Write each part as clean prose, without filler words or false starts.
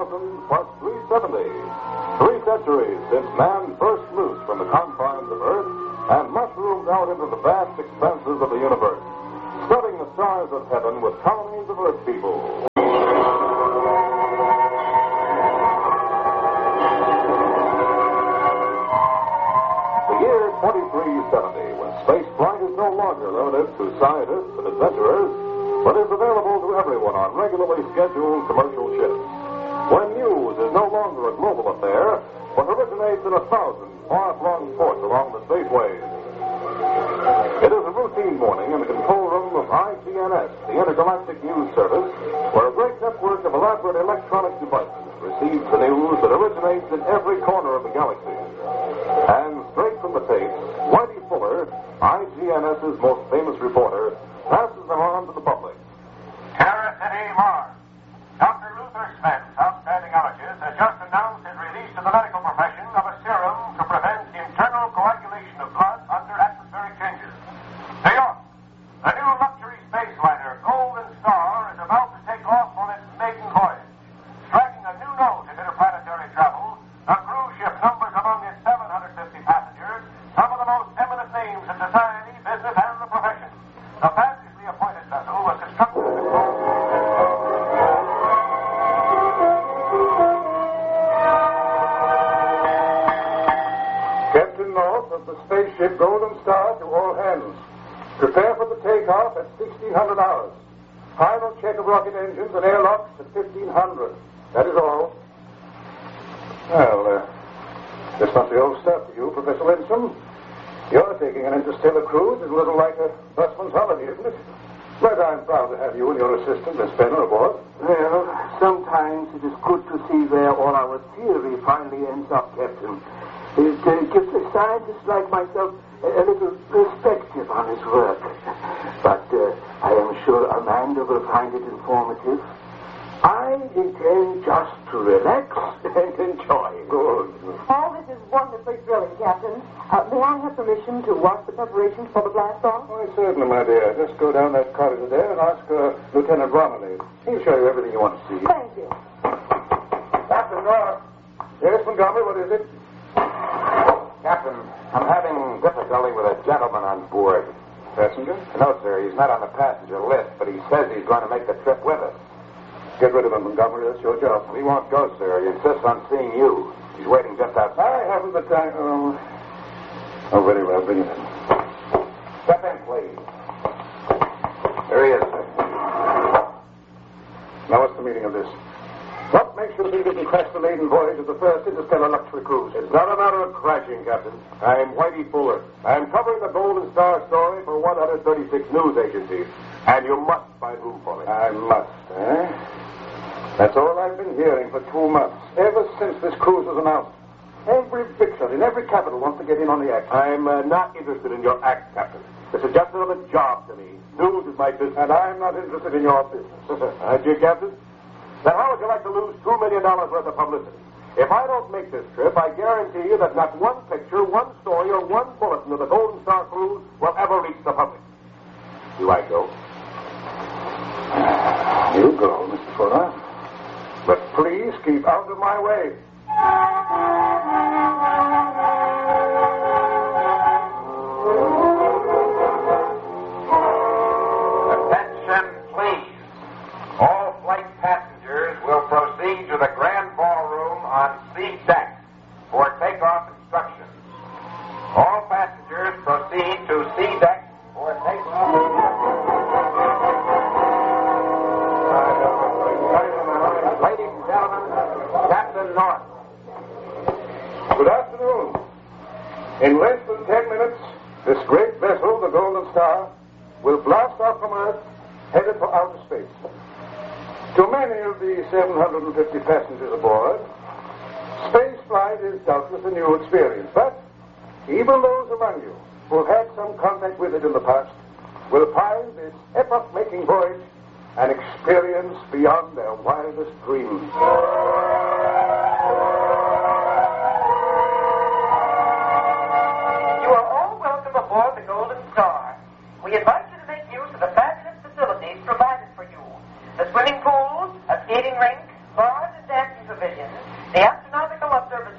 plus 370. 3 centuries since man first loosed from the confines of Earth and mushroomed out into the vast expanses of the universe, studding the stars of heaven with colonies of Earth people. The year 2370, when space flight is no longer limited to scientists and adventurers, but is available to everyone on regularly scheduled commercial ships. When news is no longer a global affair, but originates in 1,000 far-flung ports along the spaceways. It is a routine morning in the control room of IGNS, the Intergalactic News Service, where a great network of elaborate electronic devices receives the news that originates in every corner of the galaxy. And straight from the tapes, Whitey Fuller, IGNS's most famous reporter, passes them on to the public. Terra City, Mars. Dr. Luther Spence, outstanding allergist, has just announced his release to the medical profession of a serum to prevent internal coagulation of blood under atmospheric changes. New York, the new luxury space liner Golden Star is about to take off on its maiden voyage. Striking a new note in interplanetary travel, the cruise ship numbers among its 750 passengers some of the most eminent names in society, business, and the profession. The fabulously appointed vessel was constructed in the Captain North of the spaceship Golden Star to all hands. Prepare for the takeoff at 1600 hours. Final check of rocket engines and airlocks at 1500. That is all. Well, this must be old stuff to you, Professor Lindstrom. You're taking an interstellar cruise. It's a little like a busman's holiday, isn't it? But I'm proud to have you and your assistant, Miss Fenner, aboard. Well, sometimes it is good to see where all our theory finally ends up, Captain. It gives a scientist like myself a little perspective on his work. But I am sure Amanda will find it informative. I intend just to relax and enjoy. Good. All this is wonderfully thrilling, Captain. May I have permission to watch the preparations for the blast off? Why, certainly, my dear. Just go down that corridor there and ask Lieutenant Romilly. He'll show you everything you want to see. Thank you. Captain North. Yes, Montgomery, what is it? Captain, I'm having difficulty with a gentleman on board. Passenger? No, sir, he's not on the passenger list, but he says he's going to make the trip with us. Get rid of him, Montgomery. That's your job. He won't go, sir. He insists on seeing you. He's waiting just outside. I haven't the time. Oh, very well. Bring him in. Step in, please. There he is, sir. Now, what's the meaning of this? What makes you think you can crash the maiden voyage of the first interstellar luxury cruise? It's not a matter of crashing, Captain. I'm Whitey Fuller. I'm covering the Golden Star story for 136 news agencies, and you must find room for me. I must, eh? That's all I've been hearing for 2 months, ever since this cruise was announced. Every victor in every capital wants to get in on the act. I'm not interested in your act, Captain. This is just another job to me. News is my business. And I'm not interested in your business. Aren't you, Captain? Then how would you like to lose $2 million worth of publicity? If I don't make this trip, I guarantee you that not one picture, one story, or one bulletin of the Golden Star cruise will ever reach the public. Do I go? You go, Mr. Fuller. But please keep out of my way. Attention, please. All flight passengers will proceed to the grand ballroom on C deck for takeoff instructions. All passengers proceed to C deck for takeoff. Ladies and gentlemen, Captain North. Good afternoon. In less than 10 minutes, this great vessel, the Golden Star, will blast off from Earth, headed for outer space. To many of the 750 passengers aboard, space flight is doubtless a new experience, but even those among you who have had some contact with it in the past will find this epoch-making voyage an experience beyond their wildest dreams. You are all welcome aboard the Golden Star. We invite you to make use of the fabulous facilities provided for you. The swimming pools, a skating rink, bars and dancing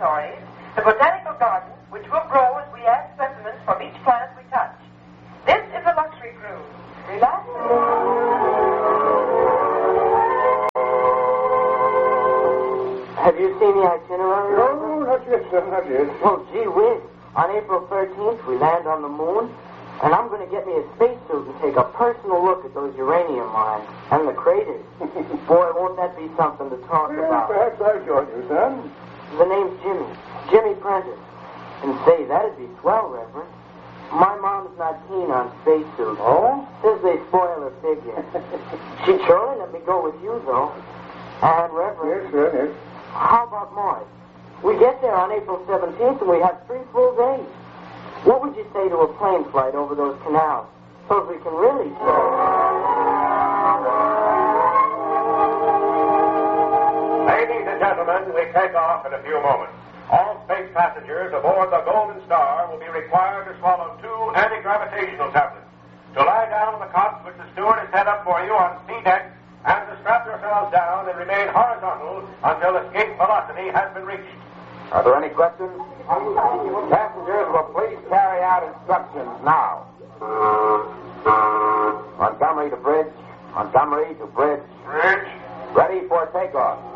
laboratories, the botanical garden, which will grow as we add specimens from each plant we touch. This is a luxury cruise. Relax. Have you seen the itinerary? No, not yet, sir, not yet. Well, gee whiz. On April 13th, we land on the moon, and I'm going to get me a spacesuit and take a personal look at those uranium mines and the craters. Boy, won't that be something to talk about. Perhaps I'll join you, son. The name's Jimmy Prentice. And say, that'd be swell, Reverend. My mom's not keen on spacesuits. Oh? Says they spoil her figure. She'd surely let me go with you, though. And, Reverend... Yes, sir, yes. How about Mars? We get there on April 17th, and we have 3 full days. What would you say to a plane flight over those canals? So we can really say... Ladies and gentlemen, we take off in a few moments. All space passengers aboard the Golden Star will be required to swallow 2 anti-gravitational tablets, to lie down on the cots which the steward has set up for you on C deck, and to strap yourselves down and remain horizontal until escape velocity has been reached. Are there any questions? Passengers will please carry out instructions now. Montgomery to bridge. Montgomery to bridge. Bridge. Ready for takeoff.